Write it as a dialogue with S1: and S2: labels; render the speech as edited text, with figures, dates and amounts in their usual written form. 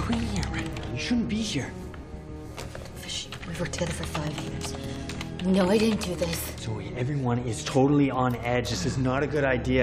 S1: doing here right now? You shouldn't be here.
S2: Fish, we've worked together for 5 years. No, I didn't do this.
S1: Zoe, everyone is totally on edge. This is not a good idea.